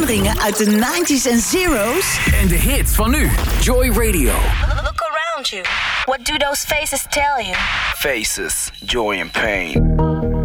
herinneringen uit de 90s en zeros. En de hits van nu. Joy Radio. Look around you. What do those faces tell you? Faces, joy and pain.